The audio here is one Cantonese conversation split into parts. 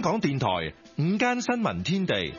港電台午間新聞天地，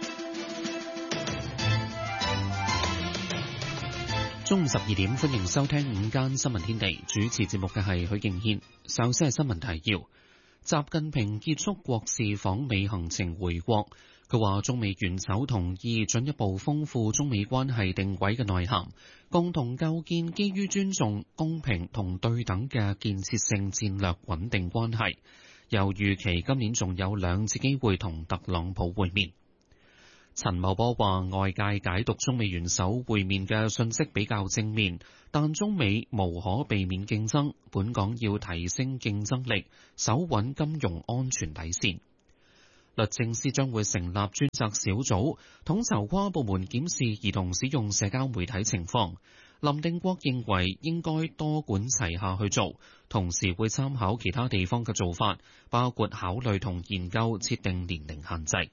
中午12點，歡迎收聽午間新聞天地。主持節目嘅係許敬軒。首先係新聞提要：習近平結束國事訪美行程回國，佢話中美元首同意進一步豐富中美關係定位嘅內涵，共同構建基於尊重、公平同對等嘅建設性戰略穩定關係。又預期今年仲有2次機會同特朗普會面。陳茂波話，外界解讀中美元首會面嘅信息比較正面，但中美無可避免競爭，本港要提升競爭力，守穩金融安全底線。律政司將會成立專責小組，統籌跨部門檢視兒童使用社交媒體情況。林定國認為應該多管齊下去做，同時會參考其他地方嘅做法，包括考慮同研究設定年齡限制。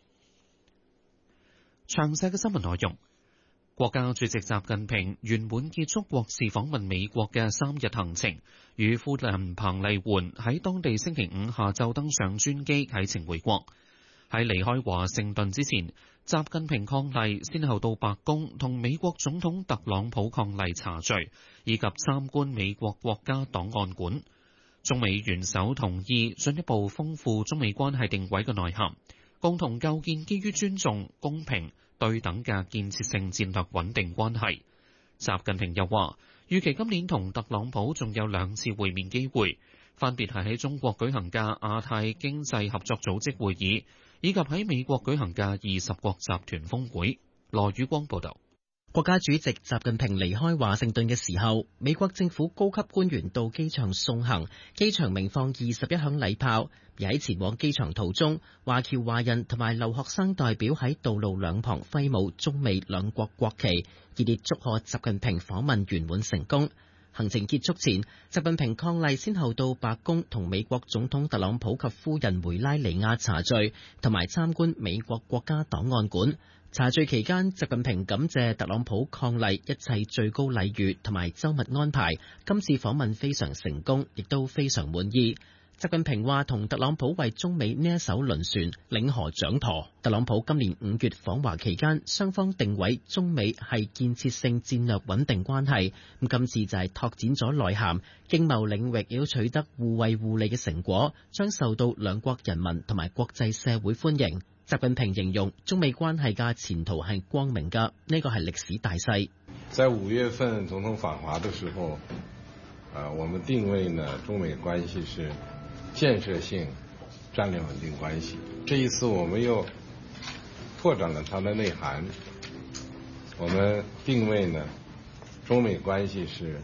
詳細嘅新聞內容，國家主席習近平圓滿結束國事訪問美國嘅3日行程，與夫人彭麗媛喺當地星期5下晝登上專機啟程回國。喺離開華盛頓之前，習近平伉儷先後到白宮同美國總統特朗普伉儷茶敘，以及參觀美國國家檔案館。中美元首同意進一步豐富中美關係定位嘅內涵，共同構建基於尊重、公平、對等嘅建設性戰略穩定關係。習近平又話，預期今年同特朗普仲有2次會面機會，分別係喺中國舉行嘅亞太經濟合作組織會議，以及喺美國舉行嘅20國集團峰會。羅宇光報道。 國家主席習近平離開華盛頓嘅時候，美國政府高級官員到機場送行，機場鳴放21響禮炮。而喺前往機場途中，華僑華人同埋留學生代表喺道路兩旁揮舞中美兩國國旗，熱烈祝賀習近平訪問圓滿成功。行程結束前，習近平伉儷先後到白宮同美國總統特朗普及夫人梅拉尼亞茶敘，同埋參觀美國國家檔案館。茶敘期間，習近平感謝特朗普伉儷一切最高禮遇同埋周密安排，今次訪問非常成功，亦都非常滿意。習近平話同特朗普為中美呢一艘輪船領河掌舵。特朗普今年5月訪華期間，雙方定位中美係建設性戰略穩定關係。咁今次就係拓展咗內涵，經貿領域亦都取得互惠互利嘅成果，將受到兩國人民同埋國際社會歡迎。習近平形容中美關係嘅前途係光明㗎，呢個係歷史大勢。 在5月份總統訪華的時候，我們定位呢中美關係是建設性戰略穩定關係。這一次我們又拓展了它的內涵，我們定位呢中美關係是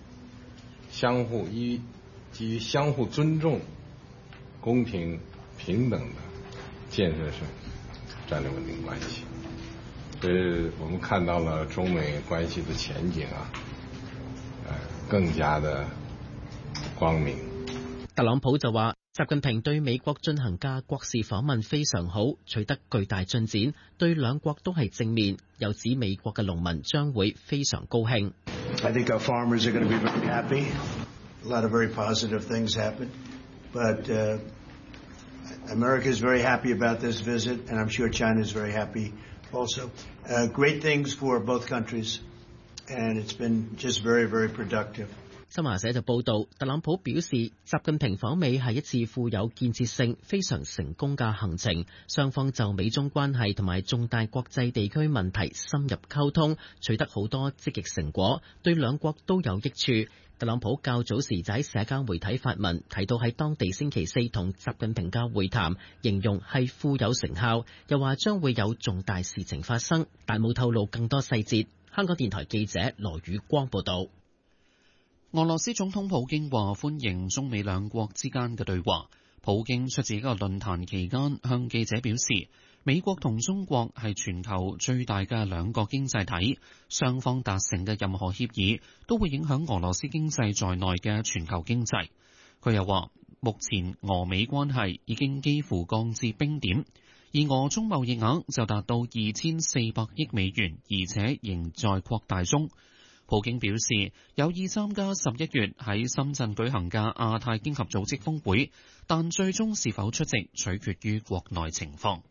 基於相互尊重、公平平等的建設性戰略穩定關係。所以我們看到了中美關係的前景更加的光明。 特朗普就話，習近平對美國進行嘅國事訪問非常好，取得巨大進展，對兩國都係正面。又指美國嘅農民將會非常高興。 I think our farmers are going to be very happy. A lot of very positive things happen, but America is very happy about this visit, and I'm sure China is very happy also. Great things for both countries, and it's been just very, very productive. 新華社就報道，特朗普表示，習近平訪美係一次富有建設性、非常成功嘅行程，雙方就美中關係同埋重大國際地區問題深入溝通，取得好多積極成果，對兩國都有益處。特朗普較早時就喺社交媒體發文，提到喺當地星期4同習近平嘅會談，形容係富有成效，又話將會有重大事情發生，但冇透露更多細節。香港電台記者羅宇光報道。 俄羅斯總統普京話歡迎中美兩國之間嘅對話。普京出席一個論壇期間，向記者表示，美國同中國係全球最大嘅兩個經濟體，雙方達成嘅任何協議都會影響俄羅斯經濟在內嘅全球經濟。佢又話，目前俄美關係已經幾乎降至冰點，而俄中貿易額就達到2400億美元，而且仍在擴大中。 普京表示有意參加11月喺深圳舉行嘅亞太經合組織峰會，但最終是否出席取決於國內情況。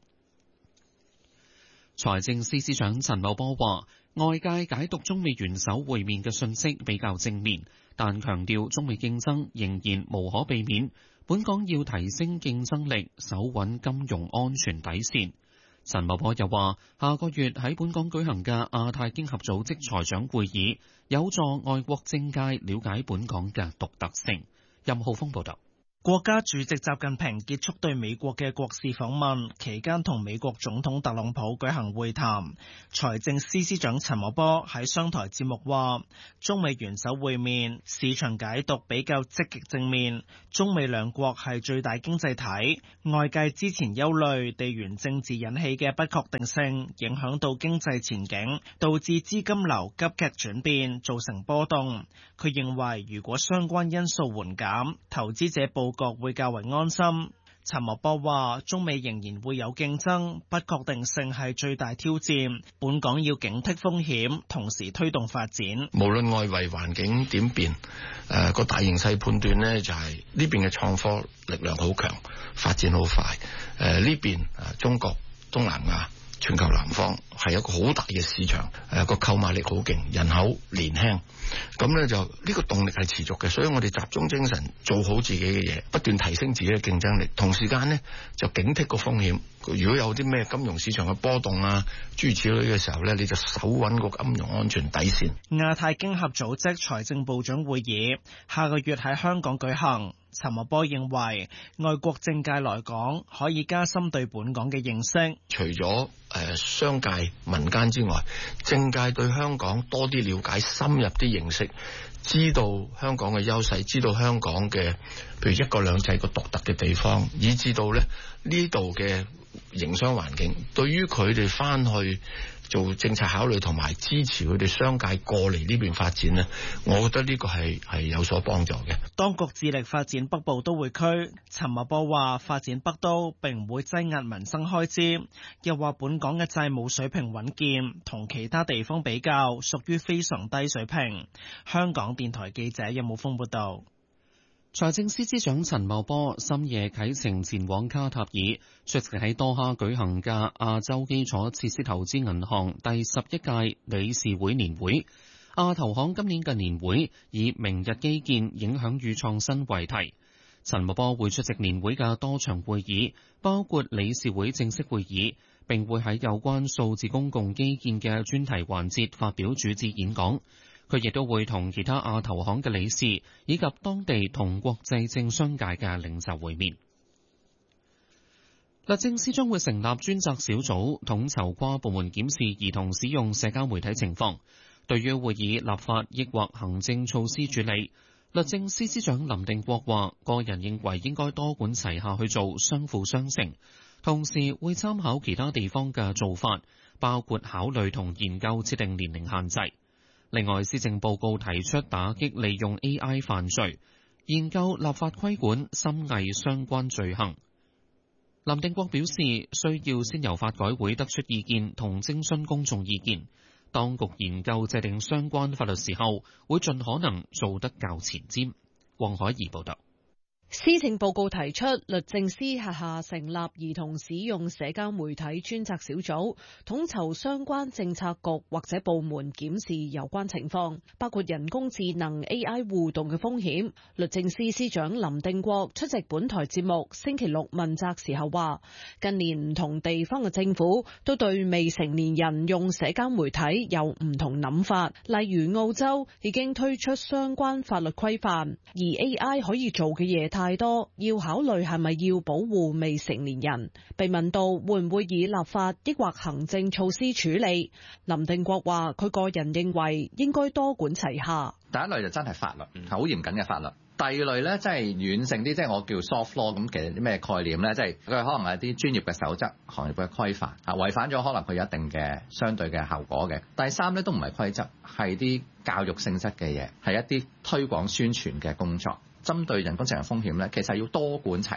財政司司長陳茂波話，外界解讀中美元首會面嘅訊息比較正面，但強調中美競爭仍然無可避免，本港要提升競爭力，守穩金融安全底線。陳茂波又話，下個月喺本港舉行嘅亞太經合組織財長會議，有助外國政界了解本港嘅獨特性。任浩峰報道。 國家主席習近平結束對美國嘅國事訪問期間，同美國總統特朗普舉行會談。財政司司長陳茂波喺商台節目話，中美元首會面市場解讀比較積極正面，中美兩國係最大經濟體，外界之前憂慮地緣政治引起嘅不確定性影響到經濟前景，導致資金流急劇轉變，造成波動。佢認為如果相關因素緩減，投資者報告會較為安心。陳茂波話，中美仍然會有競爭，不確定性係最大挑戰，本港要警惕風險，同時推動發展。 無論外圍環境點變，個大形勢判斷呢就係呢邊嘅創科力量好強，發展好快。呢邊中國、東南亞、全球南方係一個好大嘅市場，個購買力好勁，人口年輕，咁呢就呢個動力係持續嘅，所以我哋集中精神做好自己嘅嘢，不斷提升自己嘅競爭力，同時間呢就警惕個風險。如果有啲咩金融市場嘅波動啊，諸如此類嘅時候呢，你就守穩個金融安全底線。 亞太經合組織財政部長會議下個月喺香港舉行。陳茂波認為外國政界來講可以加深對本港嘅認識。 除咗商界民間之外，政界對香港多啲了解，深入啲認識，知道香港嘅優勢，知道香港嘅譬如一國兩制個獨特嘅地方，以至到呢度嘅營商環境，對於佢哋翻去做政策考慮同埋支持佢哋商界過嚟呢邊發展呢，我覺得呢個係有所幫助嘅。 當局致力發展北部都會區，陳茂波話發展北都並唔會擠壓民生開支，又話本港嘅債務水平穩健，同其他地方比較屬於非常低水平。香港電台記者任武峰報道。 財政司司長陳茂波深夜啟程前往卡塔爾，出席喺多哈舉行嘅亞洲基礎設施投資銀行第11屆理事會年會。亞投行今年嘅年會以明日基建影響與創新為題。陳茂波會出席年會嘅多場會議，包括理事會正式會議，並會喺有關數字公共基建嘅專題環節發表主旨演講。佢亦都會同其他亞投行嘅理事以及當地同國際政商界嘅領袖會面。律政司將會成立專責小組，統籌跨部門檢視兒童使用社交媒體情況。對於會以立法抑或行政措施處理，律政司司長林定國話：個人認為應該多管齊下去做，相輔相成。同時會參考其他地方嘅做法，包括考慮同研究設定年齡限制。另外，施政報告提出打擊利用 AI 犯罪，研究立法規管深偽相關罪行。林定國表示，需要先由法改會得出意見同徵詢公眾意見。當局研究制定相關法律時候，會盡可能做得較前瞻。黃海怡報道。 施政報告提出，律政司轄下成立兒童使用社交媒體專責小組，統籌相關政策局或者部門檢視有關情況，包括人工智能 AI 互動嘅風險。律政司司長林定國出席本台節目星期六問責時候話，近年唔同地方嘅政府都對未成年人用社交媒體有唔同諗法，例如澳洲已經推出相關法律規範，而 AI 可以做嘅嘢太多，要考慮係咪要保護未成年人。被問到會唔會以立法抑或行政措施處理，林定國話佢個人認為應該多管齊下。 第一類就真係法律，好嚴謹嘅法律。第二類咧，即係軟性啲，即係我叫 soft law。咁其實啲咩概念咧？即係佢可能係啲專業嘅守則、行業嘅規範啊，違反咗可能佢有一定嘅相對嘅後果嘅。第三咧都唔係規則，係啲教育性質嘅嘢，係一啲推廣宣傳嘅工作。針對人工智能風險咧，其實要多管齊下，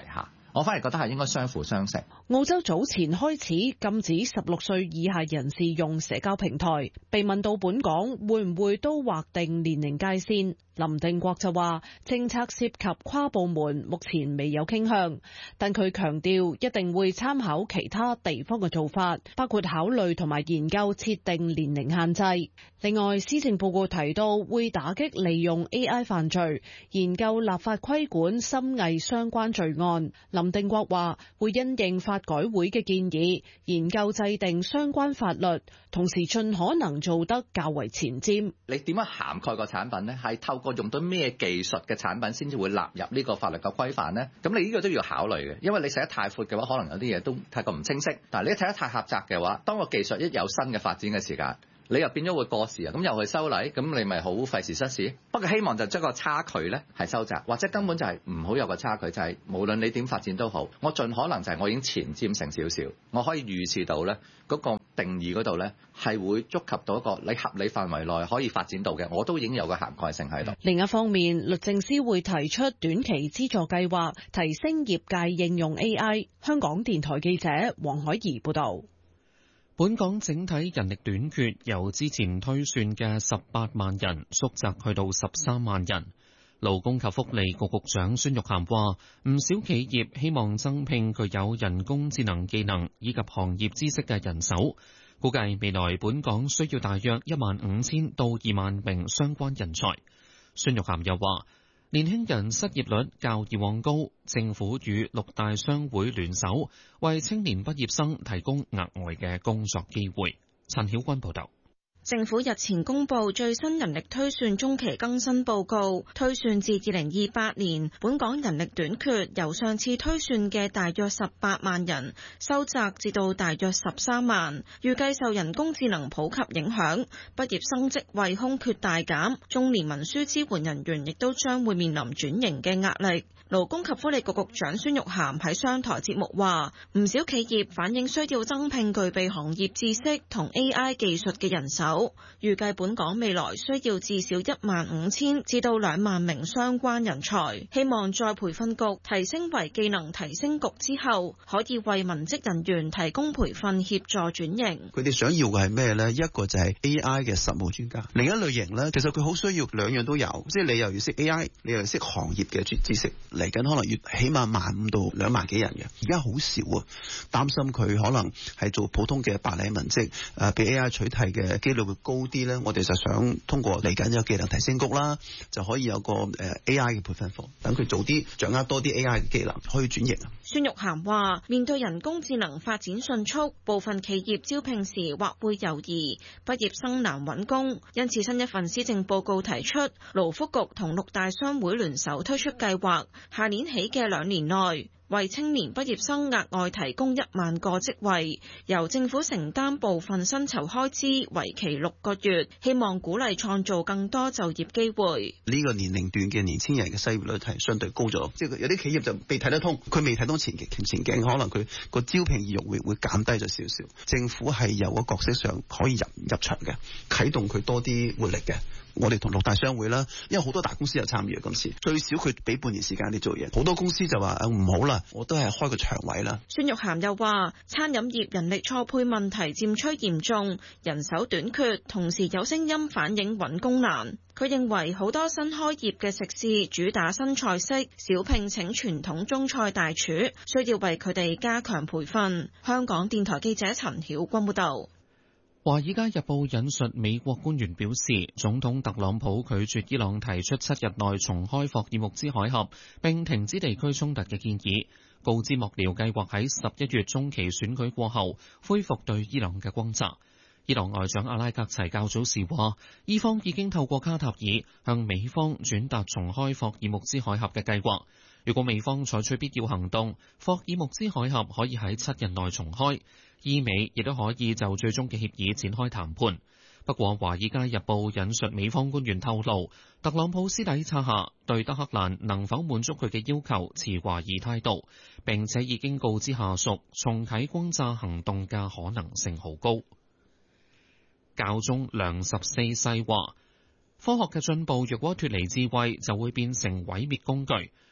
我反而覺得係應該相輔相成。 澳洲早前開始禁止16歲以下人士用社交平台，被問到本港會唔會都劃定年齡界線，林定國就話政策涉及跨部門，目前未有傾向，但佢強調一定會參考其他地方嘅做法，包括考慮同埋研究設定年齡限制。另外，施政報告提到會打擊利用 AI 犯罪，研究立法規管深偽相關罪案。林定國話會因應法改會嘅建議，研究制定相關法律，同時盡可能做得較為前瞻。 你點樣涵蓋個產品呢？係透過用到咩技術嘅產品先至會納入呢個法律嘅規範呢？咁你呢個都要考慮嘅，因為你寫得太闊嘅話，可能有啲嘢都太過唔清晰。但係你睇得太狹窄嘅話，當個技術一有新嘅發展嘅時間，你又變咗會過時啊！咁又去修例，咁你咪好費時失事。不過希望就將個差距咧係收窄，或者根本就係唔好有個差距，就係無論你點發展都好，我盡可能就係我已經前瞻性少少，我可以預示到咧嗰個定義嗰度咧係會觸及到一個你合理範圍內可以發展到嘅，我都已經有個涵蓋性喺度。 另一方面，律政司會提出短期資助計劃，提升業界應用 AI。香港電台記者黃海怡報導。 本港整體人力短缺由之前推算嘅18萬人縮窄去到13萬人。勞工及福利局局長孫玉菡話，唔少企業希望增聘具有人工智能技能以及行業知識嘅人手，估計未來本港需要大約15000到2萬名相關人才。孫玉菡又話，年輕人失業率較以往高，政府與6大商會聯手，為青年畢業生提供額外嘅工作機會。陳曉君報道。 政府日前公布最新人力推算中期更新報告，推算至2028年，本港人力短缺由上次推算嘅大約18萬人，收窄至到大約13萬。預計受人工智能普及影響，畢業生職位空缺大減，中年文書支援人員亦都將會面臨轉型嘅壓力。勞工及福利局局長孫玉菡喺商台節目話，唔少企業反映需要增聘具備行業知識同 AI 技術嘅人手，預計本港未來需要至少15000至到2萬名相關人才，希望再培訓局提升為技能提升局之後，可以為文職人員提供培訓協助轉型。 佢哋想要嘅係咩呢？一個就係 AI 嘅實務專家，另一類型呢，其實佢好需要兩樣都有，即係你又要識 AI， 你又要識行業嘅知識。嚟緊可能要起碼15000到2萬幾人嘅，而家好少啊，擔心佢可能係做普通嘅白領文職，被 AI 取替嘅機率會高啲咧。我哋就想通過嚟緊有技能提升局啦，就可以有個AI 嘅培訓課，等佢早啲掌握多啲 AI 嘅技能，可以轉型。 孫玉菡話：面對人工智能發展迅速，部分企業招聘時或會猶豫，畢業生難揾工，因此新一份施政報告提出，勞福局同6大商會聯手推出計劃。下年起嘅2年內，為青年畢業生額外提供1萬個職位，由政府承擔部分薪酬開支，為期6個月，希望鼓勵創造更多就業機會。 呢個年齡段嘅年輕人嘅失業率係相對高咗，即係有啲企業就未睇得通，佢未睇到前景，可能佢個招聘意欲會減低咗少少。政府係有個角色上可以入場嘅，啟動佢多啲活力嘅。我哋同6大商會啦，因為好多大公司有參與今次，最少佢俾半年時間你做嘢，好多公司就話唔好啦，我都係開個場位啦。 孫玉菡又話，餐飲業人力錯配問題漸趨嚴重，人手短缺，同時有聲音反映揾工難。佢認為好多新開業嘅食肆主打新菜式，少聘請傳統中菜大廚，需要為佢哋加強培訓。香港電台記者陳曉君報導。 華爾街日報引述美國官員表示，總統特朗普拒絕伊朗提出7日內重開霍爾木茲海峽並停止地區衝突嘅建議，告知幕僚計劃喺11月中期選舉過後恢復對伊朗嘅轟炸。伊朗外長阿拉格齊較早時話，伊方已經透過卡塔爾向美方轉達重開霍爾木茲海峽嘅計劃。如果美方採取必要行動，霍爾木茲海峽可以喺7日內重開。伊美亦都可以就最終嘅協議展開談判。不過，《華爾街日報》引述美方官員透露，特朗普私底下對德黑蘭能否滿足佢嘅要求持懷疑態度，並且已經告知下屬重啟轟炸行動嘅可能性好高。教宗良14世話，科學嘅進步若果脫離智慧，就會變成毀滅工具。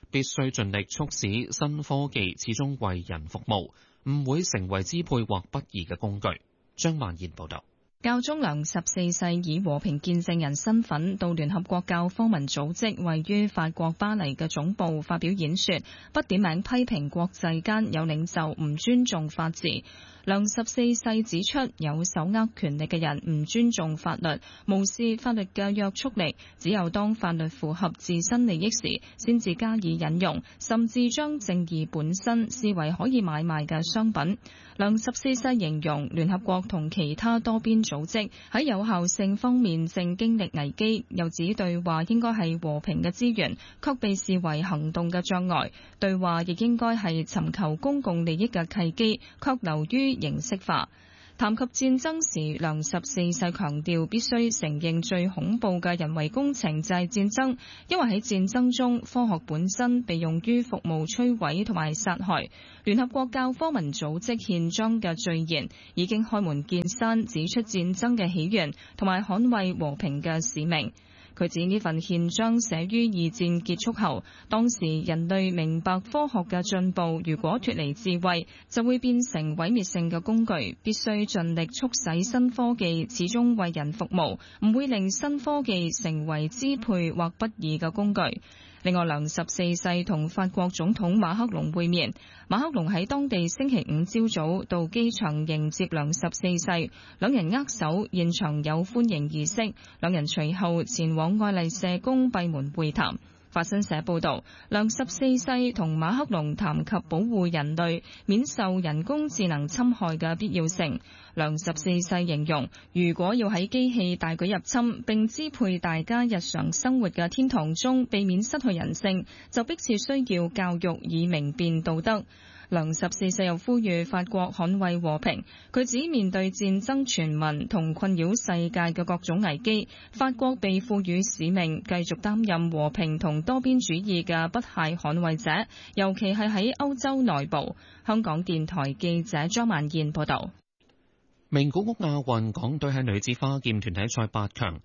必須盡力促使新科技始終為人服務，唔會成為支配或不義嘅工具。張曼燕報導。 教宗良14世以和平見證人身份到聯合國教科文組織位於法國巴黎嘅總部發表演說，不點名批評國際間有領袖唔尊重法治。良14世指出，有手握權力嘅人唔尊重法律，無視法律嘅約束力，只有當法律符合自身利益時，先至加以引用，甚至將正義本身視為可以買賣嘅商品。良14世形容聯合國同其他多邊組織喺有效性方面正經歷危機，又指對話應該係和平嘅資源，卻被視為行動嘅障礙。對話亦應該係尋求公共利益嘅契機，卻流於形式化。談及戰爭時，良14世強調必須承認最恐怖嘅人為工程就係戰爭，因為喺戰爭中，科學本身被用於服務摧毀同埋殺害。聯合國教科文組織憲章嘅序言已經開門見山指出戰爭嘅起源同埋捍衛和平嘅使命。佢指呢份憲章寫於二戰結束後，當時人類明白科學嘅進步如果脫離智慧，就會變成毀滅性嘅工具，必須盡力促使新科技始終為人服務，唔會令新科技成為支配或不義嘅工具。另外，良14世同法國總統馬克龍會面，馬克龍喺當地星期五朝早到機場迎接良14世，兩人握手，現場有歡迎儀式，兩人隨後前往愛麗舍宮閉門會談。法新社報導，良14世同馬克龍談及保護人類免受人工智能侵害嘅必要性。良14世形容，如果要喺機器大舉入侵並支配大家日常生活嘅天堂中避免失去人性，就迫切需要教育以明辨道德。良14世又呼籲法國捍衛和平，佢指面對戰爭傳聞同困擾世界嘅各種危機，法國被賦予使命，繼續擔任和平同多邊主義嘅不懈捍衛者，尤其係喺歐洲內部。香港電台記者張曼燕報道。 名古屋亞運港隊喺女子花劍團體賽8強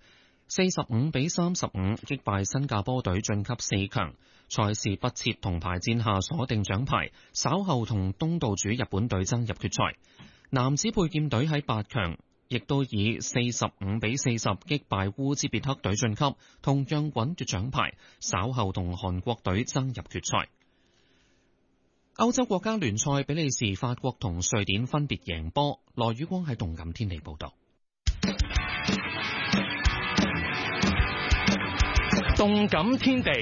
，45-35擊敗新加坡隊晉級4強。賽事不設銅牌戰下鎖定獎牌，稍後同東道主日本隊爭入決賽。男子佩劍隊喺8強亦都以45-40擊敗烏茲別克隊晉級，同樣穩奪獎牌，稍後同韓國隊爭入決賽。歐洲國家聯賽，比利時、法國同瑞典分別贏波。羅宇光喺動感天地報道。 動感天地。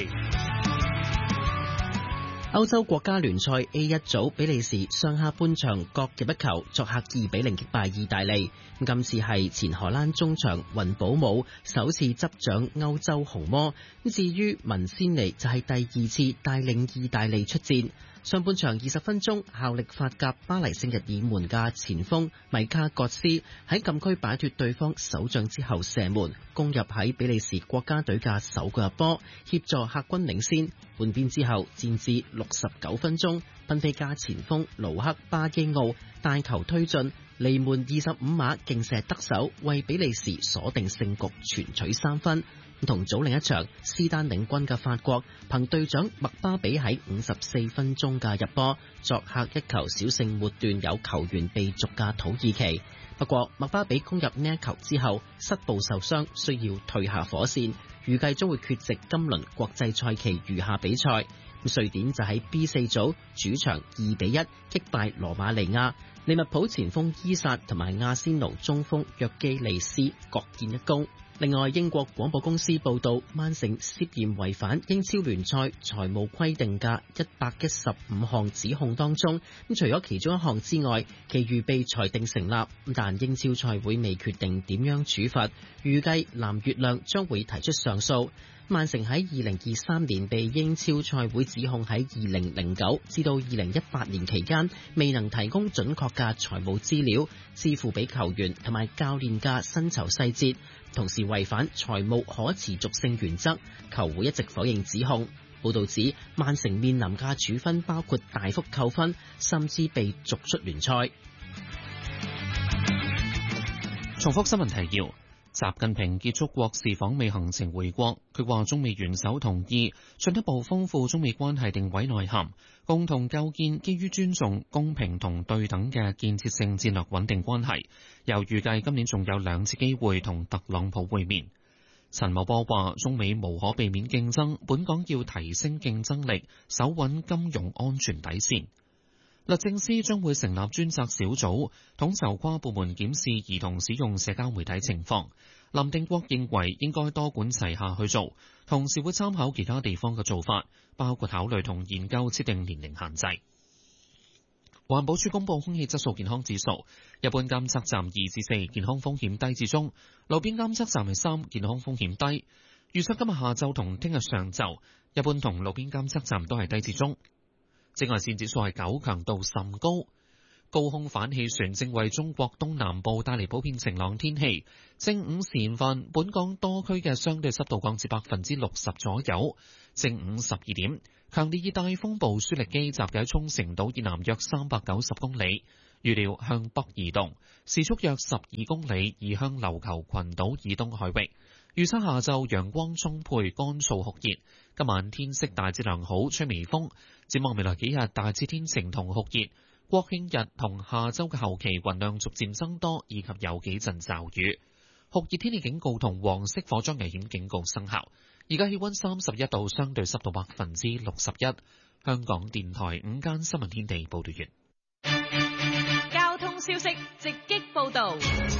歐洲國家聯賽 A1 組，比利時上下半場各入一球，作客2-0擊敗意大利。今次係前荷蘭中場雲保姆首次執掌歐洲紅魔。至於文仙尼就係第二次帶領意大利出戰。上半場20分鐘，效力法甲巴黎聖日耳門嘅前鋒米卡葛斯喺禁區擺脫對方守將之後射門，攻入喺比利時國家隊嘅首個入波，協助客軍領先。換邊之後，戰至69分鐘，賓菲加前鋒盧克巴基奧帶球推進，離門25碼勁射得手，為比利時鎖定勝局，全取3分。同組另一場，斯丹領軍嘅法國憑隊長麥巴比喺54分鐘嘅入波，作客一球小勝末段有球員被逐嘅土耳其。不過麥巴比攻入呢一球之後膝部受傷，需要退下火線，預計將會缺席今輪國際賽期餘下比賽。瑞典就喺 B4 組主場2-1擊敗羅馬尼亞，利物浦前鋒伊薩同埋阿仙奴中鋒約基利斯各建一功。另外，英國廣播公司報道，曼城涉嫌違反英超聯賽財務規定嘅115項指控當中，除咗其中一項之外，其餘被裁定成立，但英超賽會未決定點樣處罰，預計藍月亮將會提出上訴。曼城喺2023年被英超賽會指控喺2009至到2018年期間未能提供準確嘅財務資料，支付俾球員同埋教練嘅薪酬細節，同時違反財務可持續性原則。球會一直否認指控。報道指，曼城面臨嘅處分包括大幅扣分，甚至被逐出聯賽。 重複新聞提要。 習近平結束國事訪美行程回國，佢話中美元首同意進一步豐富中美關係定位內涵，共同構建基於尊重、公平同對等嘅建設性戰略穩定關係。又預計今年仲有2次機會同特朗普會面。陳茂波話：中美無可避免競爭，本港要提升競爭力，守穩金融安全底線。律政司將會成立專責小組，統籌跨部門檢視兒童使用社交媒體情況。林定國認為應該多管齊下去做，同時會參考其他地方嘅做法，包括考慮同研究設定年齡限制。環保署公布空氣質素健康指數，一般監測站2至4，健康風險低至中；路邊監測站係3，健康風險低。預測今日下晝同聽日上晝，一般同路邊監測站都係低至中。紫外線指數係9，強度甚高。高空反氣旋正為中國東南部帶嚟普遍晴朗天氣。正午時分，本港多區嘅相對濕度降至60%左右。正午12點，強烈熱帶風暴舒力基集結喺沖繩島以南約390公里，預料向北移動，時速約12公里，移向琉球群島以東海域。預測下晝陽光充沛，乾燥酷熱。今晚天色大致良好，吹微風。展望未來幾日，大致天晴同酷熱。國慶日同下週嘅後期雲量逐漸增多，以及有幾陣驟雨。酷熱天氣警告同黃色火災危險警告生效。而家氣溫31度，相對濕度61%。香港電台午間新聞天地報道完。 交通消息直擊報道。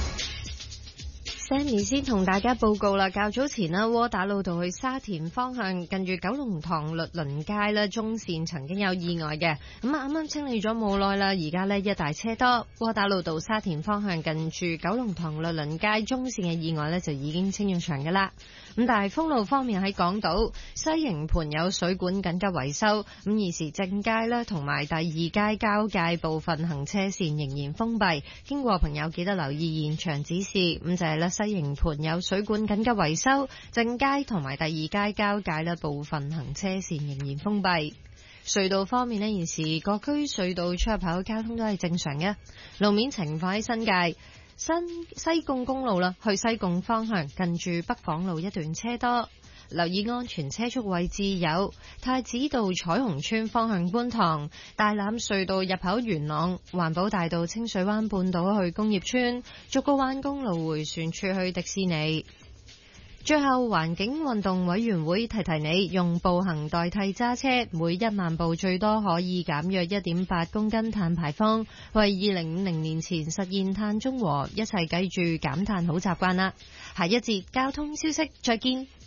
Sammy 先同大家報告啦，較早前啦，窩打老道去沙田方向近住九龍塘律倫街咧，中線曾經有意外嘅，咁啱啱清理咗冇耐啦，而家呢一大車多。窩打老道沙田方向近住九龍塘律倫街中線嘅意外呢，就已經清咗場噶啦。咁但係封路方面喺港島西營盤有水管緊急維修，咁現時正街咧同埋第二街交界部分行車線仍然封閉，經過朋友記得留意現場指示。咁就係咧西營盤有水管緊急維修，正街同埋第二街交界咧部分行車線仍然封閉。隧道方面咧，現時各區隧道出入口交通都係正常嘅。路面情況喺新界西貢公路啦，去西貢方向近住北房路一段車多，留意安全車速位置有太子道彩虹村方向觀塘、大欖隧道入口元朗、環保大道清水灣半島去工業村、竹篙灣公路迴旋處去迪士尼。最後，環境運動委員會提提你，用步行代替揸車，每1萬步最多可以減約 1.8 公斤碳排放，為2050年前實現碳中和，一齊記住減碳好習慣啦。下一節交通消息，再見。